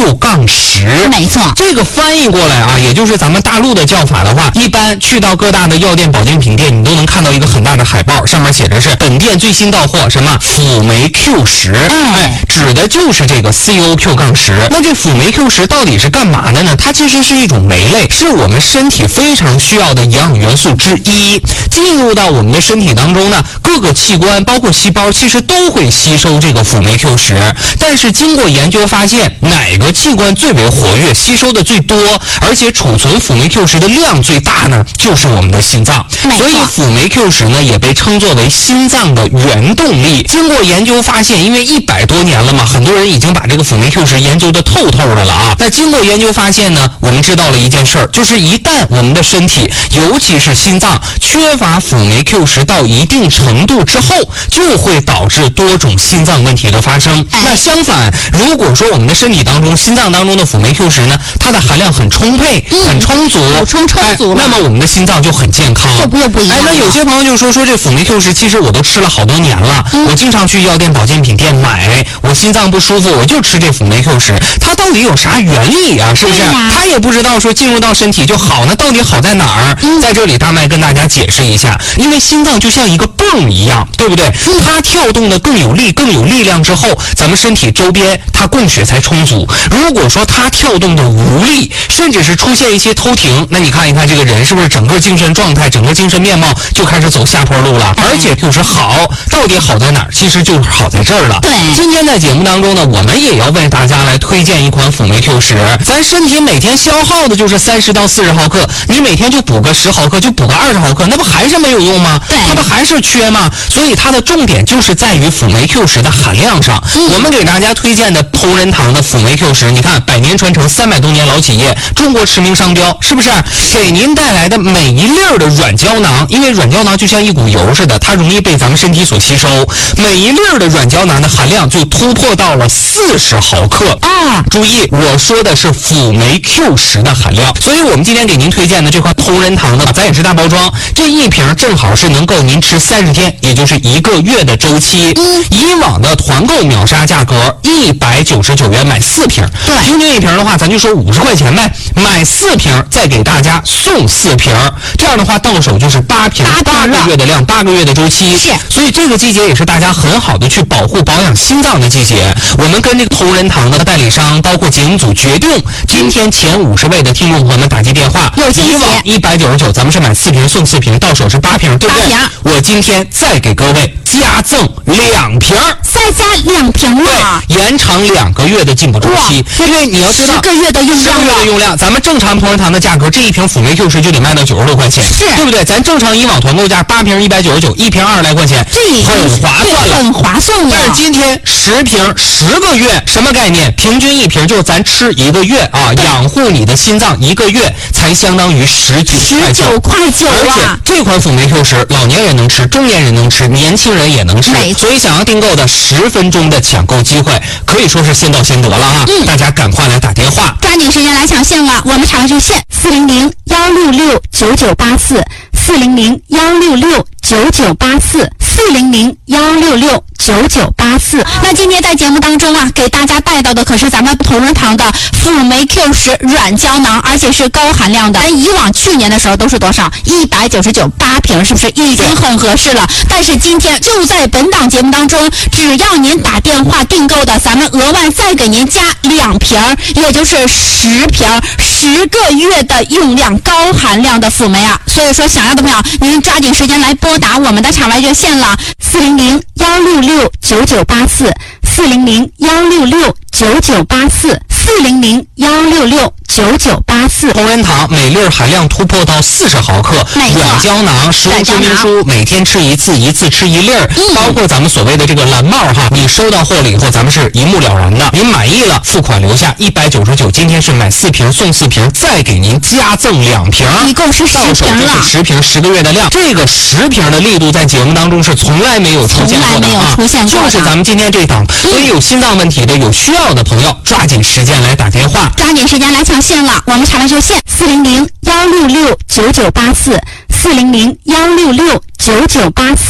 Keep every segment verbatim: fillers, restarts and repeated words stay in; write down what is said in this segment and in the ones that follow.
Q 杠十， 没错， 这个翻译过来啊，也就是咱们大陆的叫法的话，一般去到各大的药店、保健品店，你都能看到一个很大的海报，上面写着是本店最新到货什么辅酶 Q 十，哎，指的就是这个 C O Q 杠十。那这辅酶 Q 十到底是干嘛的呢？它其实是一种酶类，是我们身体非常需要的营养元素之一。进入到我们的身体当中呢，各个器官包括细胞其实都会吸收这个辅酶 Q 十，但是经过研究发现，哪个器官最为活跃，吸收的最多，而且储存辅酶 Q 十的量最大呢，就是我们的心脏。所以辅酶 Q 十呢也被称作为心脏的原动力。经过研究发现，因为一百多年了嘛，很多人已经把这个辅酶 Q 十研究的透透的了啊。那经过研究发现呢，我们知道了一件事儿，就是一旦我们的身体，尤其是心脏缺乏辅酶 Q 十到一定程度之后，就会导致多种心脏问题的发生。那相反，如果说我们的身体当中，心脏当中的辅酶 Q 十呢，它的含量很充沛、嗯、很充足， 补充充足、 哎，那么我们的心脏就很健康。 这不又不一样。 哎，那有些朋友就说说这辅酶 Q 十，其实我都吃了好多年了，嗯、我经常去药店、保健品店买，我心脏不舒服，我就吃这辅酶 Q 十，它到底有啥原理啊？是不是？他也不知道说进入到身体就好，那到底好在哪儿？嗯、在这里大麦跟大家解释一下，因为心脏就像一个泵一样，对不对？嗯、它跳动的更有力、更有力量之后，咱们身体周边它供血才充足。如果说它跳动的无力，甚至是出现一些偷停，那你看一看这个人是不是整个精神状态、整个精神面貌就开始走下坡路了？而且就是好，到底好在哪儿？其实就是好在这儿了。 对， 今天在节目当中呢，我们也要为大家来推荐一款辅酶 Q 十。咱身体每天消耗的就是三十到四十毫克，你每天就补个十毫克，就补个二十毫克，那不还是没有用吗？ 对， 它不还是缺吗？所以它的重点就是在于辅酶 Q 十的含量上。嗯、我们给大家推荐的同仁堂的辅酶 Q 十，你看百年传承，三百多年老企业，中国驰名商标，是不是？给您带来的每一粒儿的软胶囊，因为软胶囊就像一股油似的，它容易被咱们身体所吸收，每一粒儿的软胶囊的含量就突破到了四十毫克啊！注意，我说的是辅酶 Q 十的含量。所以我们今天给您推荐的这款同仁堂的，咱也是大包装，这一瓶正好是能够您吃三十天，也就是一个月的周期。嗯，以往的团购秒杀价格一百九十九元买四瓶，对，平均一瓶的话，咱就说五十块钱呗，买四瓶再给大家送四瓶，这样的话到手就是八瓶，八个月的量，八个月的周期。是，所以这个季节也是大家很好的去保护保养心脏的季节。我们跟这个同仁堂的代理商，包括节目组决定，今天前五十位的听众朋友们打进电话， 有惊喜， 一百九十九，咱们是买四瓶送四瓶，到手是八瓶，对不对？我今天再给各位加赠两瓶， 再加两瓶了， 对，延长两个月的进补周期。因为你要知道， 十个月的用量， 十个月的用量，咱们正常同仁堂的价格，这一瓶辅酶 Q 十就得卖到九十多块钱， 是， 对不对？咱正常以往团购价八瓶一百九十九，一瓶二十来块钱， 这很划算了， 很划算了。 但是今天十瓶十个月，什么概念？平均一瓶就是咱吃一个月啊，养护你的心脏一个月才相当于十九十九块九啊！ 而且这款辅酶 Q 十，老年人能吃，中年人能吃，年轻人也能吃。所以想要订购的十分钟的抢购机会，可以说是先到先得了啊！嗯，大家赶快来打电话， 抓紧时间来抢线了。我们查热线四零零幺六六九九八四四零零幺六六九九八四四零零幺六六九九八四。那今天在节目当中啊，给大家带到的可是咱们同仁堂的辅酶 Q 十软胶囊，而且是高含量的。咱以往去年的时候都是多少？一百九十九八瓶，是不是已经很合适了？但是今天就在本档节目当中，只要您打电话订购的，咱们额外再给您加两瓶，也就是十瓶，十个月的用量，高含量的辅酶啊！所以说，想要的朋友，您抓紧时间来拨打我们的场外热线了，四零零幺六六九九八四四零零幺六六九九八四四零零幺六六九九八四。 同仁堂每粒含量突破到四十毫克，软胶囊，食物说明书每天吃一次，一次吃一粒儿，嗯、包括咱们所谓的这个蓝帽哈，你收到货了以后，咱们是一目了然的。您满意了，付款留下一百九十九，今天是买四瓶送四瓶，再给您加赠两瓶， 一共是十瓶了， 就是十瓶，十个月的量。这个十瓶的力度在节目当中是从来没有出现过的啊，就是咱们今天这档。嗯、所以有心脏问题的、有需要的朋友，抓紧时间来打电话， 抓紧时间来抢线了。我们查来热线四零零幺六六九九八四四零零幺六六九九八四四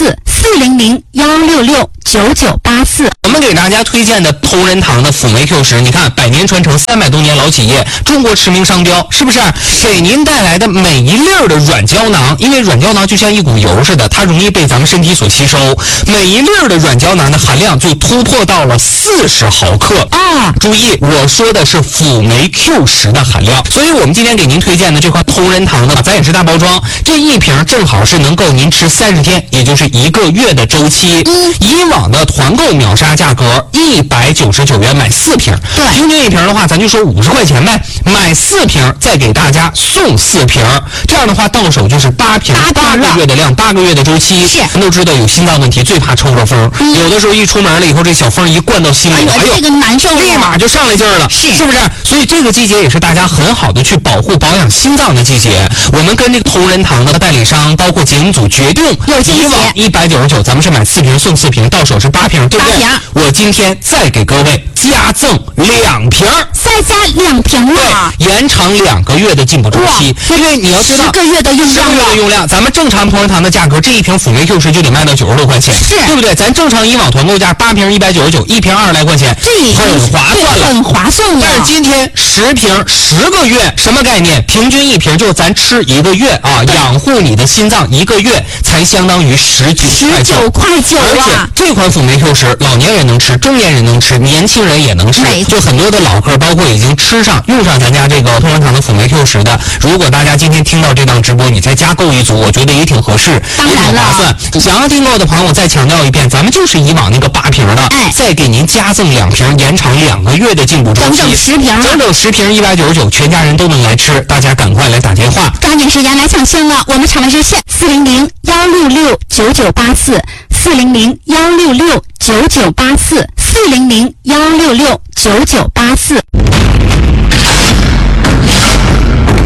四零零幺六六九九八四。 我们给大家推荐的同仁堂的辅酶 Q 十，你看百年传承，三百多年老企业，中国驰名商标，是不是？给您带来的每一粒儿的软胶囊，因为软胶囊就像一股油似的，它容易被咱们身体所吸收，每一粒儿的软胶囊的含量就突破到了四十毫克啊！注意，我说的是辅酶 Q 十的含量，所以我们今天给您推荐的这款同仁堂的，咱也是大包装，这一瓶正好是能够您吃三十天，也就是一个月的周期。嗯，以往的团购秒杀价格一百九十九元买四瓶， 对， 平均一瓶的话，咱就说五十块钱呗，买四瓶再给大家送四瓶，这样的话到手就是八瓶，八个月的量，八个月的周期。 是， 咱都知道有心脏问题最怕抽着风，嗯、有的时候一出门了以后，这小风一灌到心里， 哎呦，这个难受， 立马就上来劲儿了， 是是不是？所以这个季节也是大家很好的去保护保养心脏的季节。我们跟这个同仁堂的代理商，包括节目组决定，以往一百九十九，咱们是买四瓶送四瓶，到手是八瓶，对不对？我今天再给各位加赠两瓶， 再加两瓶了， 对，延长两个月的进补周期。因为你要知道， 十个月的用量， 十个月的用量，咱们正常同仁堂的价格，这一瓶辅酶 Q 十就得卖到九十多块钱， 是， 对不对？咱正常以往团购价八瓶一百九十九，一瓶二十来块钱， 这很划算了， 很划算了。 但是今天十瓶十个月，什么概念？平均一瓶就是咱吃一个月啊，养护你的心脏一个月，才相当于十九块九， 十九块九而且这款辅酶 Q 十，老年人能吃，中年人能吃，年轻人也能吃，就很多的老客，包括已经吃上用上咱家这个同仁堂的辅酶 Q 十的，如果大家今天听到这档直播，你再加购一组，我觉得也挺合适， 当然了， 也挺划算。想要订购的朋友，我再强调一遍，咱们就是以往那个八瓶的， 哎， 再给您加赠两瓶，延长两个月的进补周期， 整整十瓶， 整整十瓶一百九十九，全家人都能来吃，大家赶快来打电话， 抓紧时间来抢先了。我们厂的热线四零零幺六六九九八四，四零零幺六六九九八四，四零零幺六六九九八四。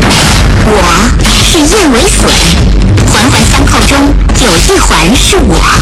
我是叶为损，环环相扣中有一环是我。